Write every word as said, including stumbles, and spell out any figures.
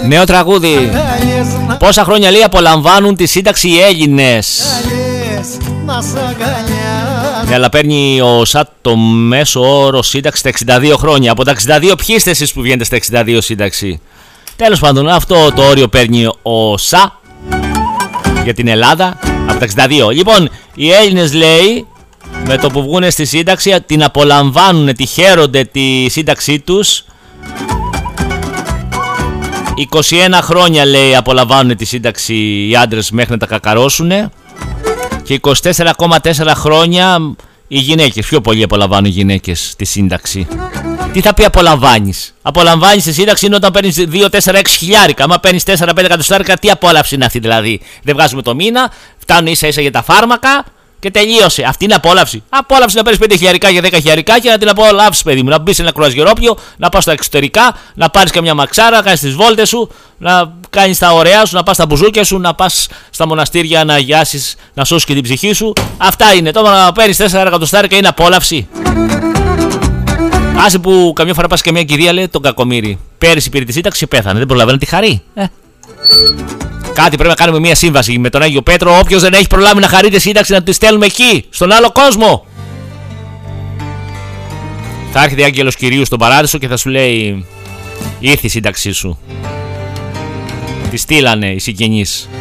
Νέο τραγούδι. Πόσα χρόνια λέει απολαμβάνουν τη σύνταξη οι Έλληνες? Ναι, αλλά παίρνει ο ΣΑΤ το μέσο όρο σύνταξη στα εξήντα δύο χρόνια. Από τα εξήντα δύο ποιοι είστε εσείς που βγαίνετε στα εξήντα δύο σύνταξη? Τέλος πάντων, αυτό το όριο παίρνει ο ΣΑ για την Ελλάδα από τα εξήντα δύο. Λοιπόν, οι Έλληνες λέει με το που βγουν στη σύνταξη την απολαμβάνουν, τη χαίρονται τη σύνταξή τους. είκοσι ένα χρόνια λέει απολαμβάνουν τη σύνταξη οι άντρες μέχρι να τα κακαρώσουν. Και είκοσι τέσσερα κόμμα τέσσερα χρόνια οι γυναίκες. Πιο πολύ απολαμβάνουν οι γυναίκες τη σύνταξη. Τι θα πει απολαμβάνεις? Απολαμβάνεις τη σύνταξη είναι όταν παίρνεις δύο, τέσσερα, έξι χιλιάρικα. Άμα παίρνεις τέσσερα πέντε εκατοστάρικα, τι απόλαυση είναι αυτή δηλαδή? Δεν βγάζουμε το μήνα, φτάνουν ίσα ίσα για τα φάρμακα και τελείωσε. Αυτή είναι απόλαυση. Απόλαυση να παίρνεις πέντε χιλιάρικα για δέκα χιλιάρικα και να την απολαύσεις, παιδί μου. Να μπεις σε ένα κρουαζιερόπλιο, να πας στα εξωτερικά, να πάρεις καμιά μαξάρα, να κάνεις τις βόλτες σου, να κάνεις τα ωραία σου, να πας στα μπουζούκια σου, να πας στα μοναστήρια να αγιάσεις, να σώσεις και την ψυχή σου. Αυτά είναι. Τώρα να παίρνεις τέσσερα εκατοστάρικα είναι απόλαυση? Άσε που καμιά φορά πας και μια κυρία λέει τον κακομοίρη. Πέρυσι πήρε τη σύνταξη και πέθανε. Δεν προλαβαίνει τη χαρεί. Ε. Κάτι πρέπει να κάνουμε μια σύμβαση με τον Άγιο Πέτρο. Όποιος δεν έχει προλάβει να χαρεί τη σύνταξη να τη στέλνουμε εκεί, στον άλλο κόσμο. Θα έρχεται άγγελος Κυρίου στον παράδεισο και θα σου λέει: ήρθε η σύνταξή σου. Τη στείλανε οι συγγενείς.